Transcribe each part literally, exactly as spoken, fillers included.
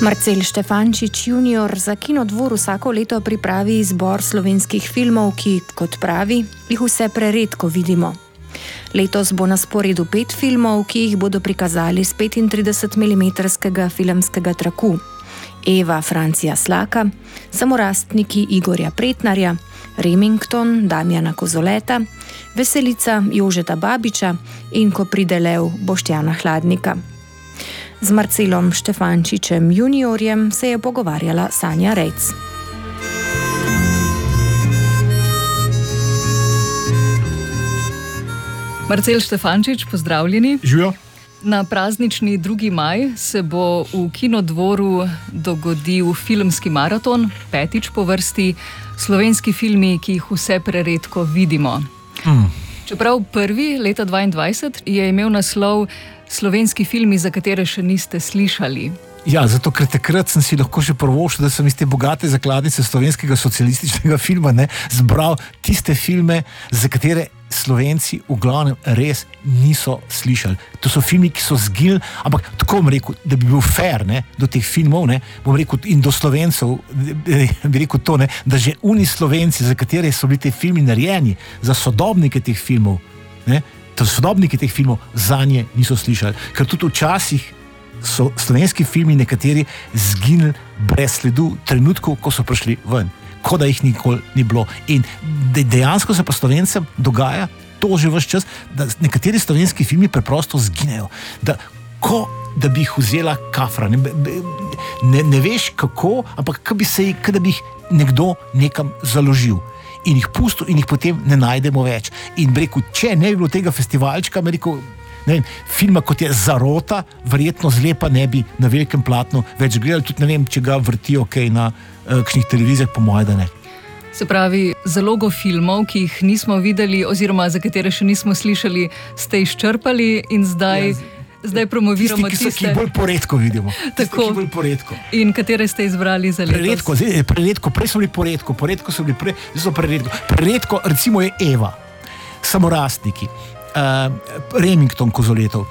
Marcel Štefančič junior za Kinodvor vsako leto pripravi izbor slovenskih filmov, ki, kot pravi, jih vse preredko vidimo. Letos bo na sporedu pet filmov, ki jih bodo prikazali s petintridesetmilimetrskega filmskega traku. Eva Francija Slaka, Samorastniki Igorja Pretnarja, Remington Damjana Kozoleta, Veselica Jožeta Babiča in Ko pride lev Boštjana Hladnika. Z Marcelom Štefančičem juniorjem se je pogovarjala Sanja Rejc. Marcel Štefančič, pozdravljeni. Živijo. Na praznični drugi maj se bo v Kinodvoru dogodil filmski maraton, petič po vrsti, slovenski filmi, ki jih vse preredko vidimo. Mm. Čeprav prvi, leta dvaindvajset, je imel naslov Slovenski filmi, za katere še niste slišali. Ja, zato ker takrat sem si lahko še prvošel, da sem iz te bogate zakladnice slovenskega socialističnega filma ne, zbral tiste filme, za katere Slovenci v glavnem res niso slišali. To so filmi, ki so zginili, ampak tako bom rekel, da bi bil fair ne, do teh filmov, ne, bom rekel, in do Slovencev, bi rekel to, ne, da že uni Slovenci, za katere so bili te filmi narejeni, za sodobnike teh filmov, ne, to sodobniki teh filmov zanje niso slišali. Ker tudi včasih so slovenski filmi nekateri zginili brez sledu trenutkov, ko so prišli ven. Kot da jih nikoli ni bilo. In dejansko se pa Slovencem dogaja to že ves čas, da nekateri slovenski filmi preprosto zginejo. Da, ko da bi jih vzela kafra. Ne, ne, ne veš kako, ampak kaj bi se, kaj da bi jih nekdo nekam založil. In jih pustil in jih potem ne najdemo več. In rekel, če ne bi bilo tega festivalčka, rekel, ne vem, filma kot je Zarota, verjetno Zlepa ne bi na velikem platnu več gledali, tudi ne vem, če ga vrtijo kaj na uh, kakšnih televizijah, po moje, da ne. Se pravi, zalogo filmov, ki jih nismo videli oziroma za katere še nismo slišali, ste izčrpali in zdaj, ja, zdaj promoviramo tisti, ki tiste... Tisti, ki bolj poredko vidimo. Tisti, ki bolj poredko. In katere ste izbrali za letos? Preredko, zdaj, preredko, prej so bili poredko, poredko so bili prej, zdaj so preredko. Preredko, recimo je Eva, Samorastniki, Uh, Remington Kozoletov,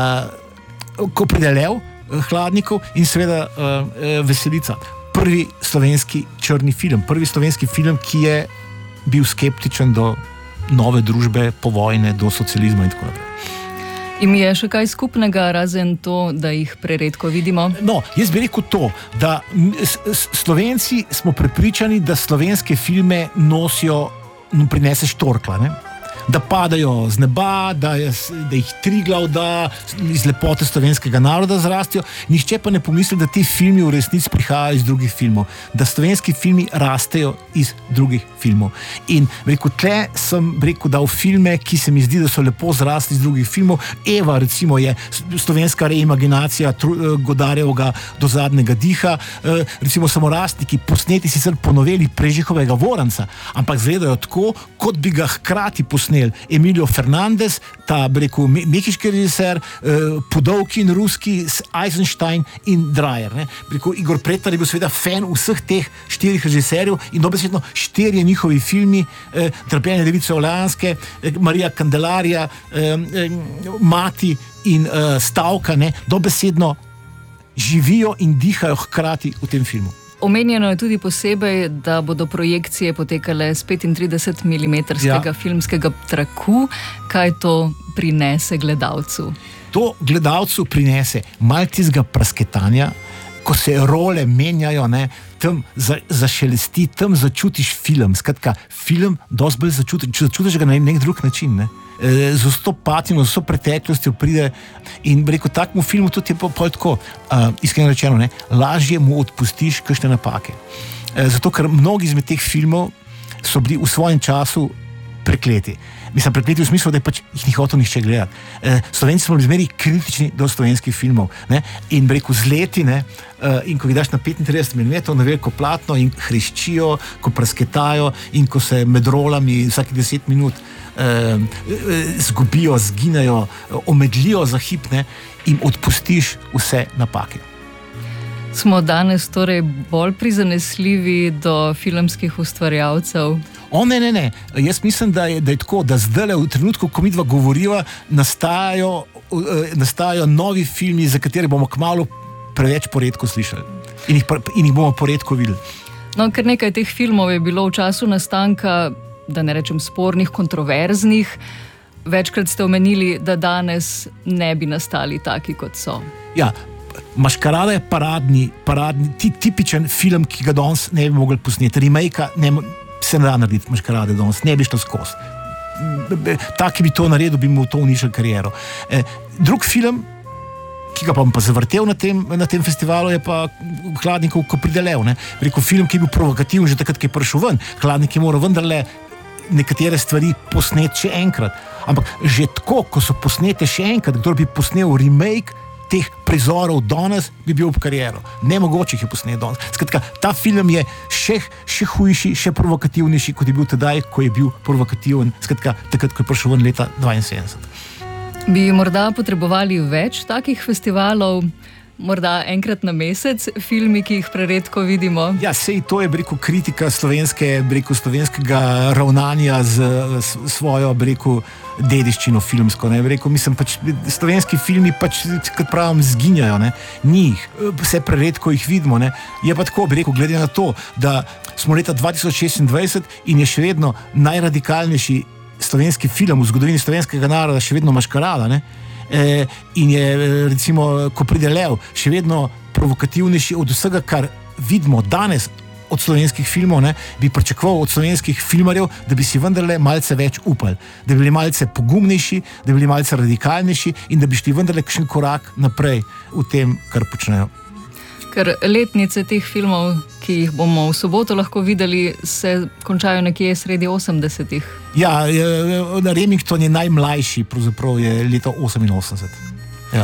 uh, Ko pride lev Hladnikov in seveda uh, Veselica. Prvi slovenski črni film, prvi slovenski film, ki je bil skeptičen do nove družbe, povojne, do socializma in tako naprej. In je še kaj skupnega, razen to, da jih preredko vidimo? No, jaz bi rekel to, da Slovenci smo prepričani, da slovenske filme nosijo, no, prinese štorkla, ne? Da padajo z neba, da, je, da jih Triglav da, iz lepote slovenskega naroda zrastijo. Nihče pa ne pomisli, da ti filmi v resnici prihajajo iz drugih filmov. Da slovenski filmi rastejo iz drugih filmov. In rekel, tle sem rekel, da v filme, ki se mi zdi, da so lepo zrasli iz drugih filmov. Eva, recimo, je slovenska reimaginacija Godarjevega Do zadnjega diha. Recimo Samorastniki, posneti sicer po noveli Prežihovega Voranca, ampak izgledajo tako, kot bi ga hkrati posneli Emilio Fernandez, ta, rekel, mehiški režiser, eh, Pudovkin, ruski, Eisenstein in Dreyer. Ne. Rekel, Igor Pretnar je bil seveda fan vseh teh štirih režiserjev in dobesedno štirje njihovi filmi, eh, Trpljenje device Orleanske, eh, Marija Kandelarija, eh, eh, Mati in eh, Stavka, ne, dobesedno živijo in dihajo hkrati v tem filmu. Omenjeno je tudi posebej, da bodo projekcije potekale s petintridesetmilimetrskega ja. filmskega traku. Kaj to prinese gledalcu? To gledalcu prinese malo tistega prasketanja, ko se role menjajo, ne, tam za, zašelesti, tam začutiš film. Skratka, film dosti bolj začutiš, če začutiš ga na nek drug način. Ne. E, z vso patino, z vso preteklostjo pride in rekel, takmu filmu tudi je pa pol tako, uh, iskreno rečeno, ne, lažje mu odpustiš kakšne napake. E, zato, ker mnogi izmed teh filmov so bili v svojem času prekleti. Mislim, prekleti v smislu, da je pač jih ni hotel nihče gledati. E, Slovenci smo bili zmeri kritični do slovenskih filmov. Ne? In rekel, z leti, ne? E, in ko jih daš na petintrideset milimetrov na veliko platno in hreščijo, ko prasketajo in ko se med rolami vsaki deset minut e, e, zgubijo, zginejo, omedlijo za hip, ne? In odpustiš vse napake. Smo danes torej bolj prizanesljivi do filmskih ustvarjalcev? O, ne, ne, ne. Jaz mislim, da je, da je tako, da zdaj v trenutku, ko midva govoriva, nastajajo, uh, nastajajo novi filmi, za katere bomo kmalu preveč poredko slišali. In jih, in jih bomo poredko videli. No, ker nekaj teh filmov je bilo v času nastanka, da ne rečem spornih, kontroverznih. Večkrat ste omenili, da danes ne bi nastali taki, kot so. Ja, Maškarada je paradni, paradni tipičen film, ki ga danes ne bi mogli posneti. Remake ne, se ne da narediti Maškarade danes, ne bi šlo skozi. Tak, ki bi to naredil, bi mu to uničil kariero. Eh, drug film, ki ga pa bom pa zavrtel na tem, na tem festivalu, je pa Hladnikov, ko pride lev. Rekel, film, ki je bil provokativen že takrat, ki je prišel ven. Hladnik je moral vendarle nekatere stvari posneti še enkrat. Ampak že tako, ko so posnete še enkrat, kdo bi posnel remake teh prizorov danes, bi bil v kariero. Nemogoče jih je posneti danes. Skratka, ta film je še, še hujši, še provokativnejši, kot je bil tedaj, ko je bil provokativen. Skratka, takrat, ko je prišel ven leta dvainsedemdeset. Bi morda potrebovali več takih festivalov? Morda enkrat na mesec, filmi, ki jih preredko vidimo? Ja, sej to je, rekel, kritika slovenske, rekel, slovenskega ravnanja z, s svojo, rekel, dediščino filmsko. Ne? Rekel, mislim, pač, slovenski filmi pač, kot pravim, zginjajo. Ne? Ni jih. Vse preredko jih vidimo. Ne? Je pa tako, bi rekel, glede na to, da smo leta dva tisoč šestindvajset in je še vedno najradikalnejši slovenski film v zgodovini slovenskega naroda še vedno Maškarada, ne? E, in je, recimo, ko pride lev, še vedno provokativnejši od vsega, kar vidimo danes od slovenskih filmov, ne, bi pričakoval od slovenskih filmarjev, da bi si vendarle malce več upali, da bi bili malce pogumnejši, da bi bili malce radikalnejši in da bi šli vendarle kakšen korak naprej v tem, kar počnejo. Ker letnice teh filmov, ki jih bomo v soboto lahko videli, se končajo nekje sredi osemdesetih. Ja, Remington je najmlajši, pravzaprav je leto oseminosemdeset. Ja.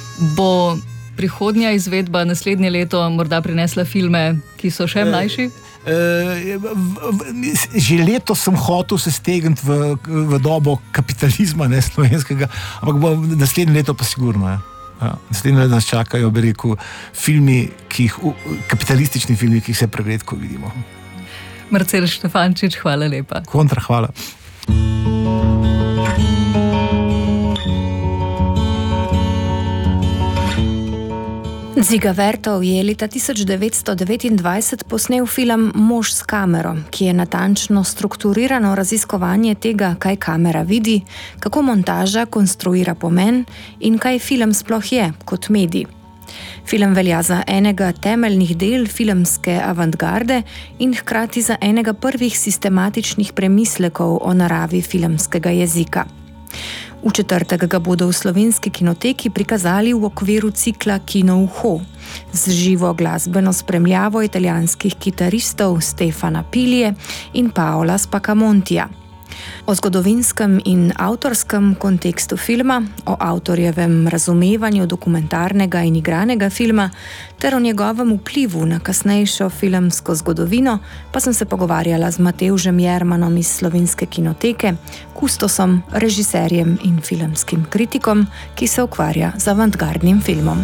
Bo prihodnja izvedba naslednje leto morda prinesla filme, ki so še mlajši? E, e, v, v, že leto sem hotel se stegniti v, v dobo kapitalizma, ne, slovenskega, ampak bo naslednje leto pa sigurno, ja. Ja, naslednje leto nas čakajo, bi rekel, filmi, ki jih, kapitalistični filmi, ki jih se preredko vidimo. Marcel Štefančič, hvala lepa. Kontra, hvala. Dziga Vertov je leta tisoč devetsto devetindvajset posnel film Mož s kamero, ki je natančno strukturirano raziskovanje tega, kaj kamera vidi, kako montaža konstruira pomen in kaj film sploh je kot medij. Film velja za enega temeljnih del filmske avantgarde in hkrati za enega prvih sistematičnih premislekov o naravi filmskega jezika. V četrtek ga bodo v Slovenski kinoteki prikazali v okviru cikla Kino Uho z živo glasbeno spremljavo italijanskih kitaristov Stefana Pilije in Paola Spacamontija. O zgodovinskem in avtorskem kontekstu filma, o avtorjevem razumevanju dokumentarnega in igranega filma ter o njegovem vplivu na kasnejšo filmsko zgodovino pa sem se pogovarjala z Matevžem Jermanom iz Slovenske kinoteke, kustosom, režiserjem in filmskim kritikom, ki se ukvarja z avantgardnim filmom.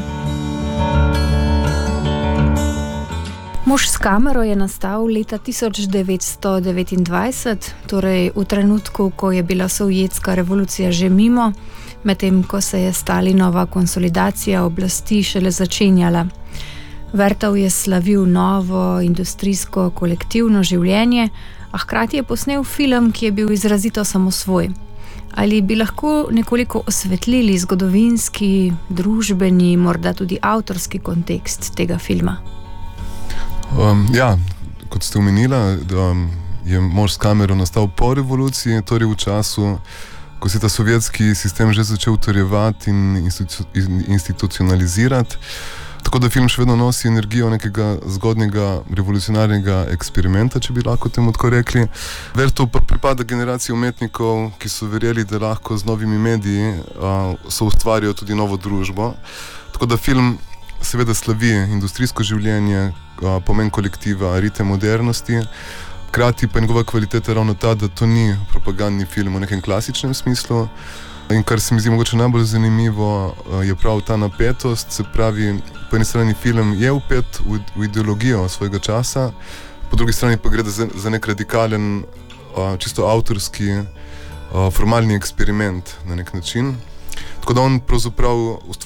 Mož s kamero je nastal leta tisoč devetsto devetindvajset, torej v trenutku, ko je bila sovjetska revolucija že mimo, medtem ko se je Stalinova konsolidacija oblasti šele začenjala. Vertov je slavil novo industrijsko kolektivno življenje, a hkrati je posnel film, ki je bil izrazito samosvoj. Ali bi lahko nekoliko osvetlili zgodovinski, družbeni, morda tudi avtorski kontekst tega filma? Um, ja, kot ste omenila, da je Mož s kamero nastal po revoluciji, torej v času, ko se je ta sovjetski sistem že začel utrjevati in institu- institucionalizirati. Tako da film še vedno nosi energijo nekega zgodnjega revolucionarnega eksperimenta, če bi lahko temu tako rekli. Vertov pa pripada generaciji umetnikov, ki so verjeli, da lahko z novimi mediji uh, so ustvarjajo tudi novo družbo. Tako da film seveda slavi industrijsko življenje, pomen kolektiva, ritem modernosti, hkrati pa njegova kvaliteta ravno ta, da to ni propagandni film v nekem klasičnem smislu. In kar se mi zdi mogoče najbolj zanimivo, je prav ta napetost, se pravi, po eni strani film je vpet v, v ideologijo svojega časa, po drugi strani pa gre za, za nek radikalen, čisto avtorski, formalni eksperiment na nek način. Tako da on pravzaprav ustvarja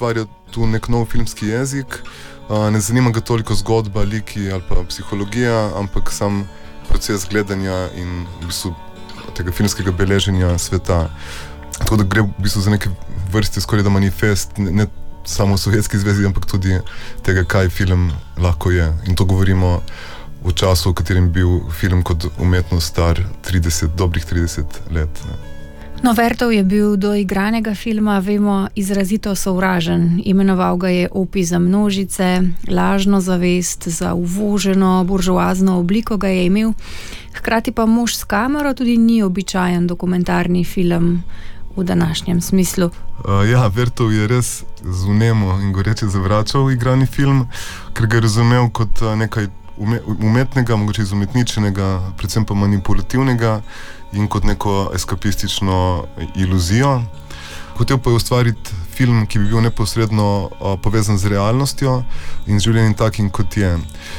tu nek nov filmski jezik. Uh, ne zanima ga toliko zgodba, liki ali pa psihologija, ampak sam proces gledanja in v bistvu tega filmskega beleženja sveta. Tako da gre v bistvu za neke vrste skoraj da manifest, ne, ne samo v Sovjetski zvezi, ampak tudi tega, kaj film lahko je. In to govorimo v času, v katerem je bil film kot umetnost star trideset, dobrih trideset let. Ne. No, Vertov je bil do igranega filma, vemo, izrazito sovražen. Imenoval ga je opij za množice, lažno zavest, za uvoženo buržoazno obliko ga je imel. Hkrati pa Mož s kamero tudi ni običajen dokumentarni film v današnjem smislu. Uh, ja, Vertov je res z vnemo in goreče zavračal igrani film, ker ga je razumel kot uh, nekaj umetnega, mogoče izumetničenega, predvsem pa manipulativnega in kot neko eskapistično iluzijo. Hotel pa je ustvariti film, ki bi bil neposredno uh, povezan z realnostjo in življenjem takim, kot je.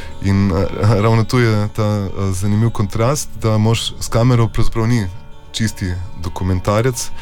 In uh, ravno tu je ta uh, zanimiv kontrast, da Mož s kamero pravzaprav ni čisti dokumentarec,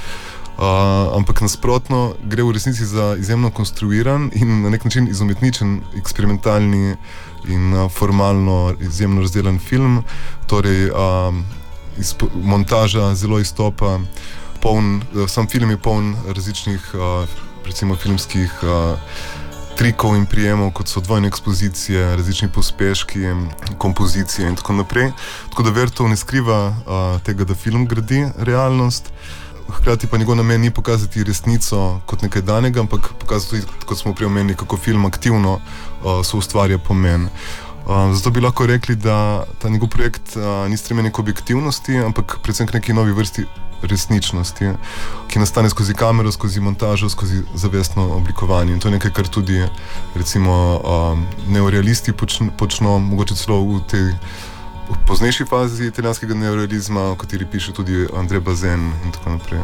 uh, ampak nasprotno gre v resnici za izjemno konstruiran in na nek način izumetničen, eksperimentalni in uh, formalno izjemno razdelan film. Torej, uh, izpo, montaža zelo izstopa, poln, sam film je poln različnih, uh, recimo filmskih uh, trikov in prijemov, kot so dvojne ekspozicije, različni pospeški, kompozicije in tako naprej. Tako da Vertov ne skriva uh, tega, da film gradi realnost, hkrati pa njegov namen ni pokazati resnico kot nekaj danega, ampak pokazati tudi, kot smo prej omenili, kako film aktivno uh, soustvarja pomen. Uh, zato bi lahko rekli, da ta njegov projekt uh, ni stremenje k objektivnosti, ampak predvsem k neki novi vrsti resničnosti, ki nastane skozi kamero, skozi montažo, skozi zavestno oblikovanje. In to je nekaj, kar tudi recimo um, neorealisti počno, počno, mogoče celo v tej v poznejši fazi italijanskega neorealizma, o kateri piše tudi Andrej Bazin in tako naprej.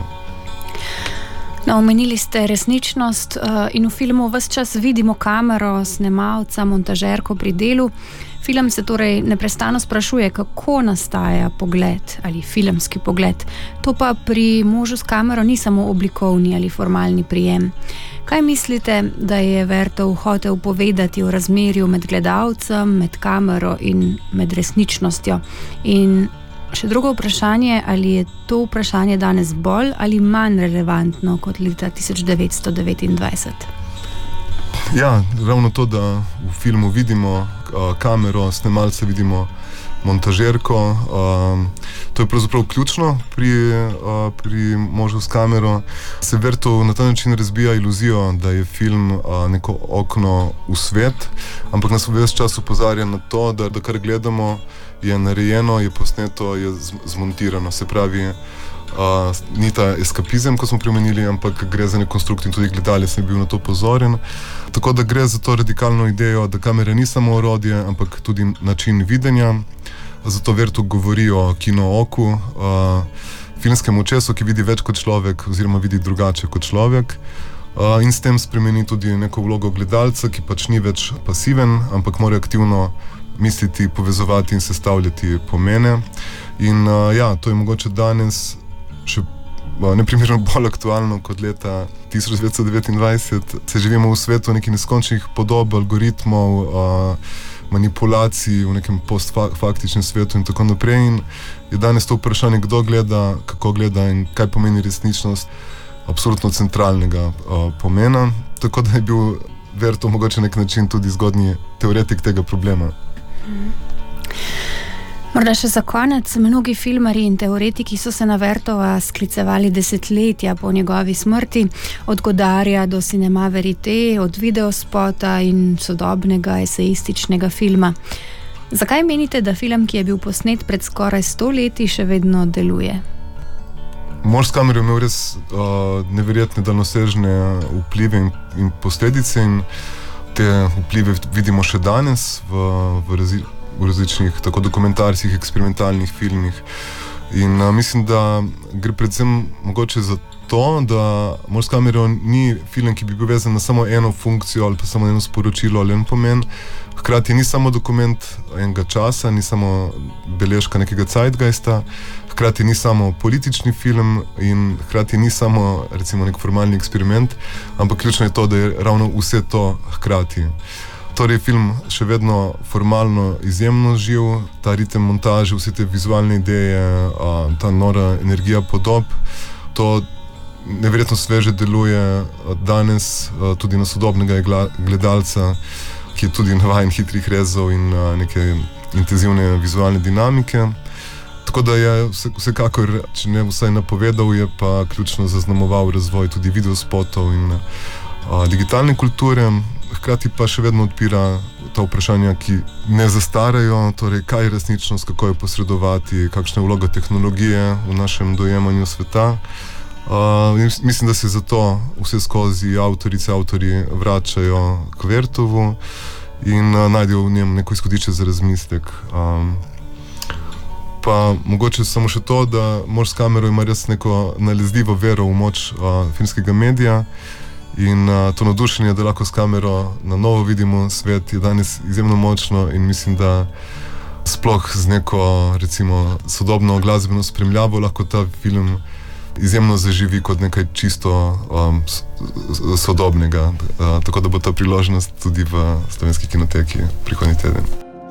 No, omenili ste resničnost uh, in v filmu ves čas vidimo kamero, snemalca, montažerko pri delu. Film se torej neprestano sprašuje, kako nastaja pogled ali filmski pogled. To pa pri Možu s kamero ni samo oblikovni ali formalni prijem. Kaj mislite, da je Vertov hotel povedati o razmerju med gledalcem, med kamero in med resničnostjo? In še drugo vprašanje, ali je to vprašanje danes bolj ali manj relevantno kot leta tisoč devetsto devetindvajset? Ja, ravno to, da v filmu vidimo uh, kamero, snemalce, vidimo montažerko. Uh, to je pravzaprav ključno pri, uh, pri Možu s kamero. Se Vertov na ta način razbija iluzijo, da je film uh, neko okno v svet, ampak nas ves čas opozarja na to, da, da kar gledamo je narejeno, je posneto, je zmontirano. Se pravi, uh, ni ta eskapizem, kot smo premenili, ampak gre za nek konstrukt in tudi gledalec je bil na to pozoren. Tako da gre za to radikalno idejo, da kamera ni samo orodje, ampak tudi način videnja. Zato Vertov govori o kino oku, uh, filmskem očesu, ki vidi več kot človek oziroma vidi drugače kot človek. Uh, in s tem spremeni tudi neko vlogo gledalca, ki pač ni več pasiven, ampak mora aktivno misliti, povezovati in sestavljati pomene. In uh, ja, to je mogoče danes še uh, neprimerno bolj aktualno kot leta tisoč devetsto devetindvajset. Se živimo v svetu nekih neskončnih podob, algoritmov, uh, manipulacij, v nekem postfaktičnem svetu in tako naprej. In je danes to vprašanje, kdo gleda, kako gleda in kaj pomeni resničnost, absolutno centralnega uh, pomena. Tako da je bil Vertov mogoče nek način tudi zgodnji teoretik tega problema. Morda še za konec, mnogi filmarji in teoretiki so se na Vertova sklicevali desetletja po njegovi smrti, od Godarja do Cinema Verite, od videospota in sodobnega eseističnega filma. Zakaj menite, da film, ki je bil posnet pred skoraj sto leti, še vedno deluje? Mož s kamero je imel res uh, neverjetne daljnosežne vplive in, in posledice in te vplive vidimo še danes v, v, razli, v različnih tako dokumentarskih, eksperimentalnih filmih. In a, mislim, da gre predvsem mogoče za to, da Mož s kamero ni film, ki bi bil vezan na samo eno funkcijo ali pa samo eno sporočilo ali en pomen, Hkrati ni samo dokument enega časa, ni samo beležka nekega zeitgeista, hkrati ni samo politični film in hkrati ni samo recimo nek formalni eksperiment, ampak ključno je to, da je ravno vse to hkrati. Torej, film še vedno formalno izjemno živ, ta ritem montaže, vse te vizualne ideje, ta nora energija podob, to neverjetno sveže deluje danes tudi na sodobnega gledalca, ki je tudi navajen hitrih rezov in neke intenzivne vizualne dinamike. Tako da je vsekakor, če ne vsaj napovedal, je pa ključno zaznamoval razvoj tudi videospotov in a, digitalne kulture, hkrati pa še vedno odpira ta vprašanja, ki ne zastarajo, torej kaj je resničnost, kako jo posredovati, kakšna je vloga tehnologije v našem dojemanju sveta. Uh, mislim, da se zato vse skozi avtorice, avtori vračajo k Vertovu in uh, najdejo v njem neko izhodišče za razmislek. Um, pa mogoče samo še to, da mož s kamero ima res neko nalezljivo vero v moč uh, filmskega medija in uh, to navdušenje, da lahko s kamero na novo vidimo svet, je danes izjemno močno in mislim, da sploh z neko recimo sodobno glasbeno spremljavo lahko ta film izjemno zaživi kot nekaj čisto um, sodobnega. Uh, tako da bo ta priložnost tudi v Slovenski kinoteki prihodnji teden.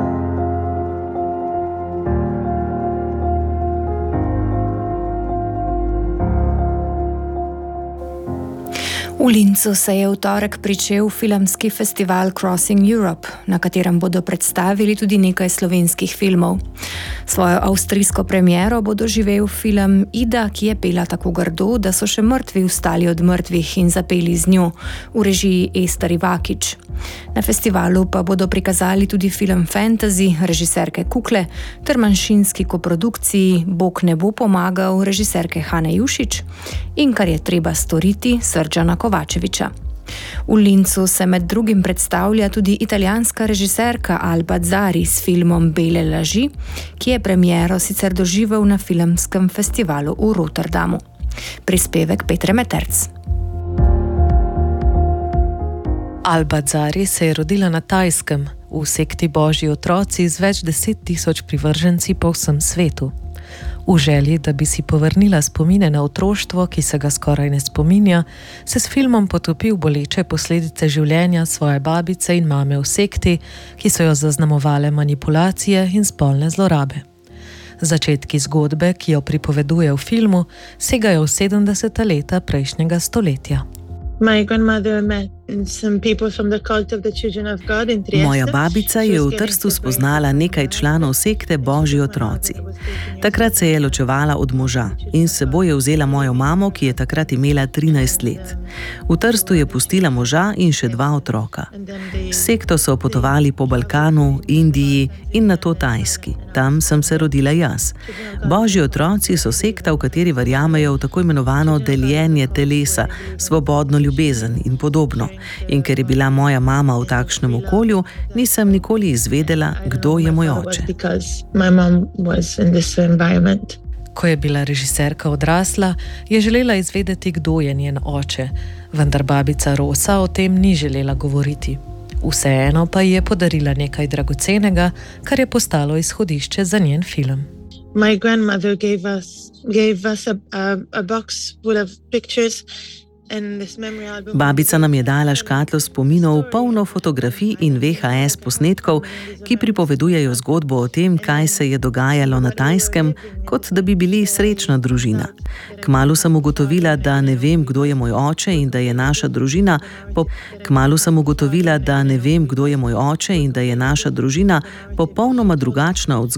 V Linzu se je v torek pričel filmski festival Crossing Europe, na katerem bodo predstavili tudi nekaj slovenskih filmov. Svojo avstrijsko premiero bo doživel film Ida, ki je pela tako grdo, da so še mrtvi vstali od mrtvih in zapeli z njo, v režiji Ester Ivakič. Na festivalu pa bodo prikazali tudi film Fantasy režiserke Kukle ter manjšinski koprodukciji Bog ne bo pomagal režiserke Hane Jušić in Kar je treba storiti Srdžana Kovačevića. V Lincu se med drugim predstavlja tudi italijanska režiserka Alba Zari s filmom Bele laži, ki je premiero sicer doživel na filmskem festivalu v Rotterdamu. Prispevek Petre Meterc. Alba Zari se je rodila na Tajskem, v sekti Božji otroci z več deset tisoč privrženci po vsem svetu. V želji, da bi si povrnila spomine na otroštvo, ki se ga skoraj ne spominja, se s filmom potopi v boleče posledice življenja svoje babice in mame v sekti, ki so jo zaznamovale manipulacije in spolne zlorabe. Začetki zgodbe, ki jo pripoveduje v filmu, segajo v sedemdeseta leta prejšnjega stoletja. Moja babica je v Trstu spoznala nekaj članov sekte Božji otroci. Takrat se je ločevala od moža in s seboj je vzela mojo mamo, ki je takrat imela trinajst let. V Trstu je pustila moža in še dva otroka. S sekto so potovali po Balkanu, Indiji in nato Tajski. Tam sem se rodila jaz. Božji otroci so sekta, v kateri verjamejo v tako imenovano deljenje telesa, svobodno ljubezen in podobno. In ker je bila moja mama v takšnem okolju, nisem nikoli izvedela, kdo je moj oče. Ko je bila režiserka odrasla, je želela izvedeti, kdo je njen oče, vendar babica Rosa o tem ni želela govoriti. Vseeno pa ji je podarila nekaj dragocenega, kar je postalo izhodišče za njen film. My grandmother gave us, gave us a, a, a box full of pictures. Babica nam je dala škatlo spominov, polno fotografij in V H S posnetkov, ki pripovedujejo zgodbo o tem, kaj se je dogajalo na Tajskem, kot da bi bili srečna družina. Kmalu sem ugotovila, da ne vem, kdo je moj oče in da je naša družina po... Kmalu sem ugotovila, da ne vem, kdo je moj oče in da je naša družina popolnoma drugačna od